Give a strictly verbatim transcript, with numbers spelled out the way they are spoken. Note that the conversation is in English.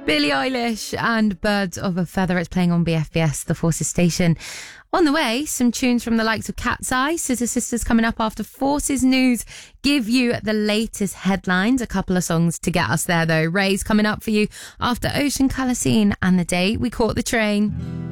Billie Eilish and Birds of a Feather. It's playing on B F B S, the Forces station. On the way, some tunes from the likes of Cat's Eye, Scissor Sisters coming up after Forces News. Give you the latest headlines. A couple of songs to get us there, though. Ray's coming up for you after Ocean Colour Scene and The Day We Caught the Train.